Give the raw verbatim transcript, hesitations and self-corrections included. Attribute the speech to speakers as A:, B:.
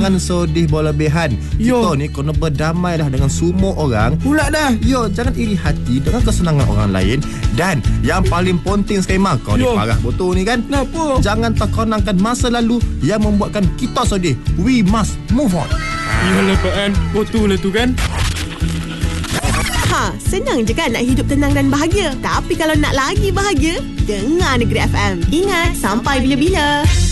A: Jangan sedih berlebihan.
B: Yo.
A: Kita ni kena berdamailah dengan semua orang.
B: Pula dah.
A: Yo, jangan iri hati dengan kesenangan orang lain. Dan yang paling penting sekali mah, kau ni
B: Yo.
A: parah betul ni kan.
B: Kenapa?
A: Jangan terkenangkan masa lalu yang membuatkan kita sedih. We must move on.
B: Yalah Pak An, betul lah tu kan.
C: Ha, senang je kan nak hidup tenang dan bahagia. Tapi kalau nak lagi bahagia, dengar Negeri F M. Ingat, sampai bila-bila.